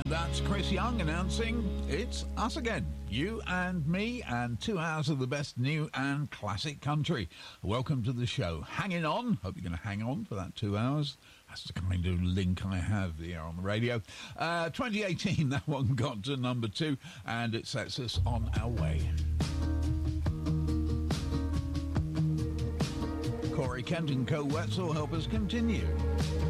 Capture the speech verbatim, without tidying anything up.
That's Chris Young announcing it's us again. You and me and two hours of the best new and classic country. Welcome to the show. Hanging on. Hope you're going to hang on for that two hours. That's the kind of link I have here on the radio. Uh, twenty eighteen, that one got to number two, and it sets us on our way. Corey Kent and Co Wetzel help us continue.